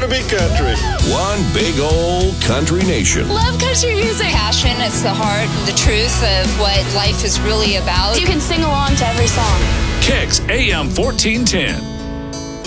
be country. One big old country nation. Love country music. Passion, it's the heart, the truth of what life is really about. You can sing along to every song. Kicks AM 1410.